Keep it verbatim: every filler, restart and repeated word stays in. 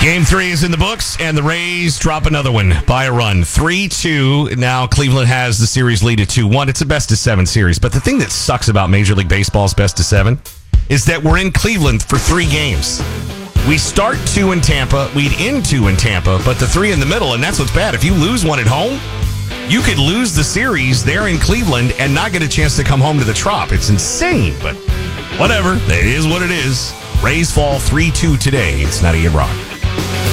Game three is in the books, and the Rays drop another one by a run. three two. Now Cleveland has the series lead at two one. It's a best of seven series. But the thing that sucks about Major League Baseball's best of seven is that we're in Cleveland for three games. We start two in Tampa, we'd end two in Tampa, but the three in the middle, and that's what's bad. If you lose one at home, you could lose the series there in Cleveland and not get a chance to come home to the Trop. It's insane, but whatever. It is what it is. Rays fall three two today. It's Nutty and Rock.